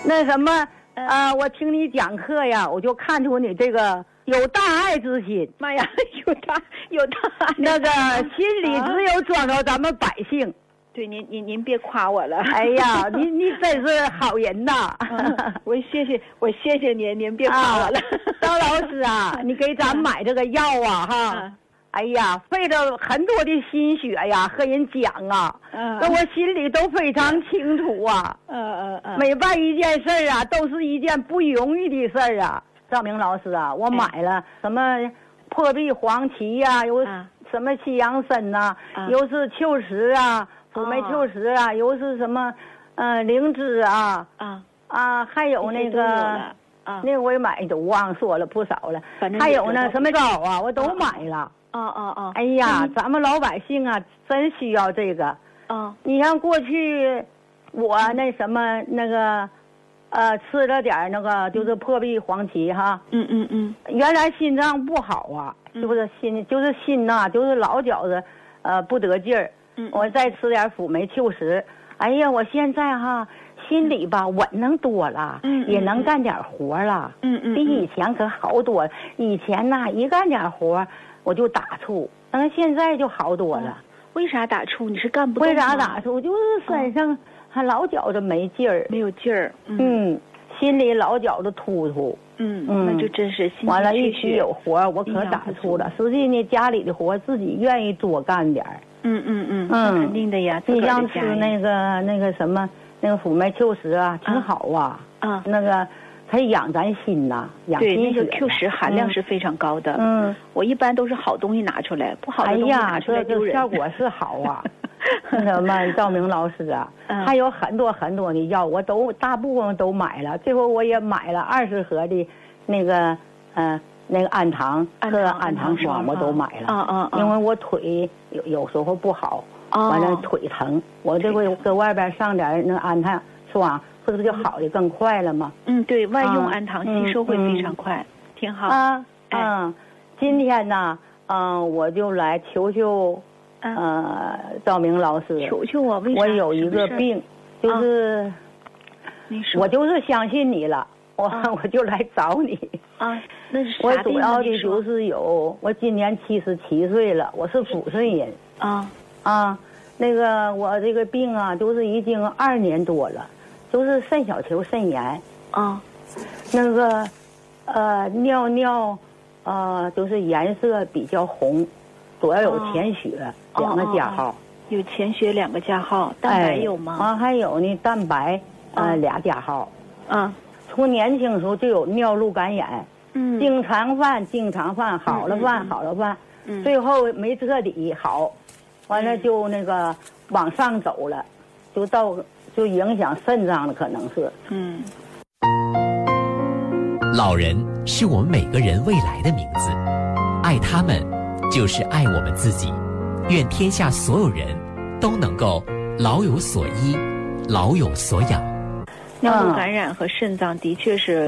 那什么我听你讲课呀，我就看出你这个有大爱之心。 妈呀，有大爱， 那个心里只有装着咱们百姓。 对，您别夸我了。 哎呀，你真是好人呐！ 我谢谢您别夸我了。 张老师啊，你给咱买这个药啊，哈。哎呀，费了很多的心血呀，和人讲啊，那我心里都非常清楚啊。每办一件事儿啊，都是一件不容易的事儿啊。赵明老师啊，我买了什么破壁黄芪呀，有什么西洋参呐，又是秋实啊，辅酶秋实啊，又是什么灵芝啊，还有那个那我也买都忘说了不少了，还有那什么膏啊，我都买了。哎呀，咱们老百姓啊，真需要这个。你像过去我那什么那个吃了点那个就是破壁黄芪哈。原来心脏不好啊，就是心呐，就是老觉着不得劲儿。我再吃点辅酶秋实，哎呀，我现在哈心里吧稳能多了，也能干点活了。比以前可好多了。以前呐一干点活我就打怵，但是现在就好多了。 为啥打怵？你是干不动吗？ 为啥打怵？就是身上还老觉着没劲儿， 没有劲儿。 心里老觉着突突。 那就真是心完了，一起有活我可打怵了。实际呢，家里的活自己愿意多干点儿。 肯定的呀。 你像吃那个什么那个辅酶秋实啊，挺好啊。那个。它养咱心呐，养心血。 对，那个 Q 十含量是非常高的。我一般都是好东西拿出来，不好的东西拿出来丢人。 这效果是好啊。那什么赵明老师啊，还有很多很多的药，我都大部分都买了。最后我也买了20盒的那个氨糖霜，我都买了。因为我腿有时候不好，完了腿疼，我这回搁外边上点那氨糖霜。不是就好的更快了吗？ 对外用氨糖吸收会非常快，挺好。 今天呢，我就来求求赵明老师。 求求我，为啥？ 我有一个病，就是我就是相信你了，我就来找你。 那是我主要的就是我今年77岁了，我是抚顺人。那个我这个病啊，就是已经2年多了。就是肾小球肾炎那个尿就是颜色比较红，主要有潜血2个加号， 有潜血2个加号，蛋白有吗？ 还有呢蛋白2加号。从年轻时候就有尿路感染，经常犯，好了犯，最后没彻底好，完了就那个往上走了，就影响肾脏了，可能是。 老人是我们每个人未来的名字，爱他们就是爱我们自己。愿天下所有人都能够老有所依，老有所养。 尿路感染和肾脏的确是